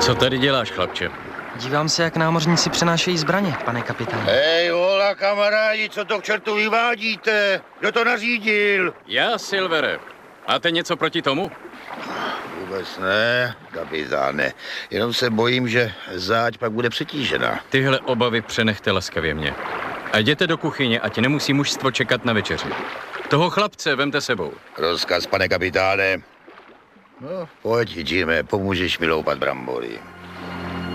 Co tady děláš, chlapče? Dívám se, jak námořníci přenášejí zbraně, pane kapitáne. Hej, hola, kamarádi, co to k čertu vyvádíte? Kdo to nařídil? Já, Silvere. Máte něco proti tomu? Vůbec ne, kapitáne. Jenom se bojím, že záď pak bude přetížena. Tyhle obavy přenechte laskavě mě. A jděte do kuchyně, ať nemusí mužstvo čekat na večeři. Toho chlapce vemte sebou. Rozkaz, pane kapitáne. No, pojď, Jimmy, pomůžeš mi loupat brambory.